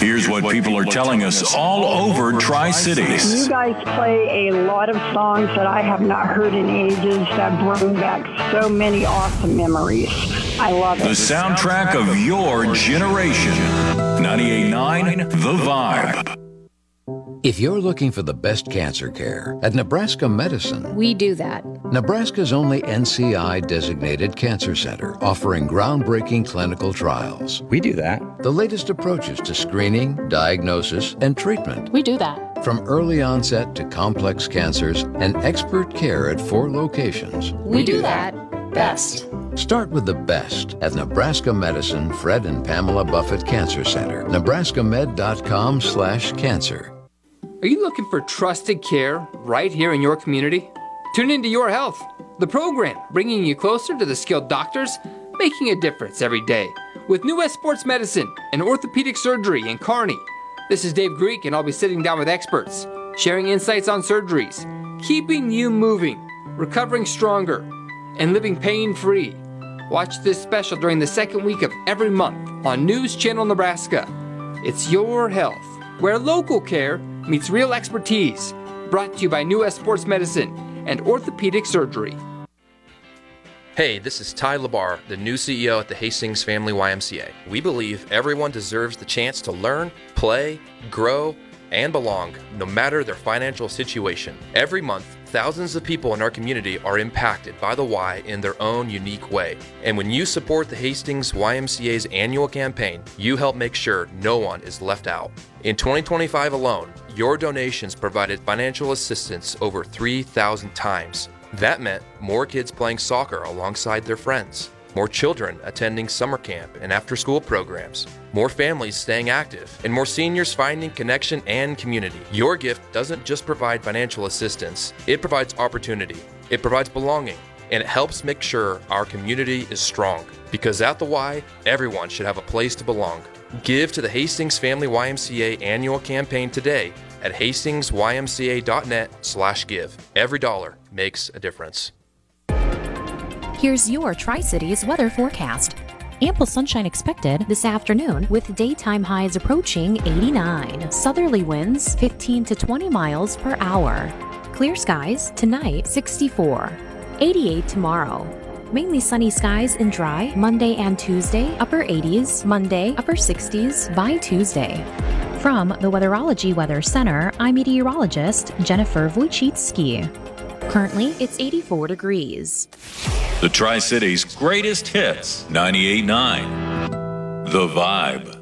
Here's what people are telling us all over Tri-Cities. You guys play a lot of songs that I have not heard in ages that bring back so many awesome memories. I love it. The soundtrack of your generation. 98.9 The Vibe. If you're looking for the best cancer care, at Nebraska Medicine, we do that. Nebraska's only NCI-designated cancer center, offering groundbreaking clinical trials. We do that. The latest approaches to screening, diagnosis, and treatment. We do that. From early onset to complex cancers and expert care at 4 locations. We do that best. Start with the best at Nebraska Medicine Fred and Pamela Buffett Cancer Center. NebraskaMed.com/cancer. Are you looking for trusted care right here in your community? Tune into Your Health, the program bringing you closer to the skilled doctors, making a difference every day. With New West Sports Medicine and Orthopedic Surgery in Kearney. This is Dave Greek, and I'll be sitting down with experts, sharing insights on surgeries, keeping you moving, recovering stronger, and living pain-free. Watch this special during the second week of every month on News Channel Nebraska. It's Your Health, where local care meets real expertise. Brought to you by New West Sports Medicine and Orthopedic Surgery. Hey, this is Ty Labar, the new CEO at the Hastings Family YMCA. We believe everyone deserves the chance to learn, play, grow, and belong, no matter their financial situation. Every month, thousands of people in our community are impacted by the Y in their own unique way. And when you support the Hastings YMCA's annual campaign, you help make sure no one is left out. In 2025 alone, your donations provided financial assistance over 3,000 times. That meant more kids playing soccer alongside their friends, more children attending summer camp and after-school programs, more families staying active, and more seniors finding connection and community. Your gift doesn't just provide financial assistance, it provides opportunity, it provides belonging, and it helps make sure our community is strong. Because at the Y, everyone should have a place to belong. Give to the Hastings Family YMCA annual campaign today at hastingsymca.net/give. Every dollar makes a difference. Here's your Tri-Cities weather forecast. Ample sunshine expected this afternoon with daytime highs approaching 89. Southerly winds 15 to 20 miles per hour. Clear skies tonight 64. 88 tomorrow. Mainly sunny skies and dry Monday and Tuesday, upper 80s, Monday, upper 60s by Tuesday. From the Weatherology Weather Center, I'm meteorologist Jennifer Wojcicki. Currently, it's 84 degrees. The Tri-Cities' greatest hits, 98.9 The Vibe.